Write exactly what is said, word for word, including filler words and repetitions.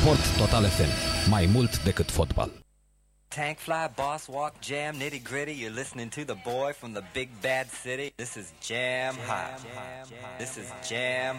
Sport Total F M. Mai mult decât fotbal. Tank fly, boss walk, jam, nitty gritty. You're listening to the boy from the big bad city. This is Jam Hot. This is Jam